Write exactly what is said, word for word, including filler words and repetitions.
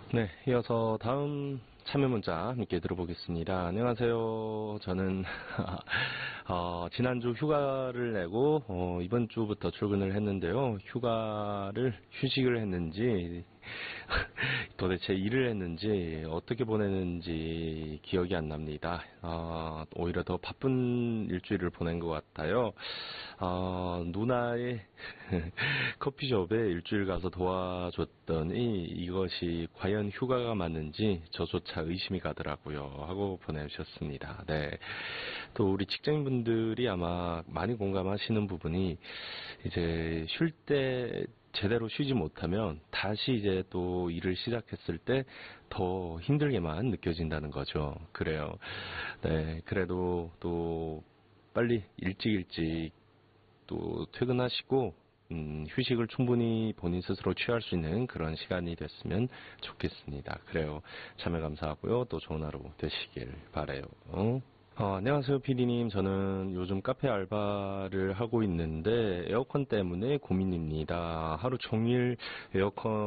네, 이어서 다음 참여 문자 함께 들어보겠습니다. 안녕하세요. 저는 어, 지난주 휴가를 내고 어, 이번 주부터 출근을 했는데요. 휴가를 휴식을 했는지 도대체 일을 했는지 어떻게 보내는지 기억이 안 납니다. 어, 오히려 더 바쁜 일주일을 보낸 것 같아요. 어, 누나의 커피숍에 일주일 가서 도와줬더니 이것이 과연 휴가가 맞는지 저조차 의심이 가더라고요. 하고 보내주셨습니다. 네. 또 우리 직장인분들이 아마 많이 공감하시는 부분이 이제 쉴 때 제대로 쉬지 못하면 다시 이제 또 일을 시작했을 때 더 힘들게만 느껴진다는 거죠. 그래요. 네. 그래도 또 빨리 일찍 일찍 또 퇴근하시고 음, 휴식을 충분히 본인 스스로 취할 수 있는 그런 시간이 됐으면 좋겠습니다. 그래요. 참여 감사하고요. 또 좋은 하루 되시길 바라요. 어? 어, 안녕하세요, 피디님. 저는 요즘 카페 알바를 하고 있는데 에어컨 때문에 고민입니다. 하루 종일 에어컨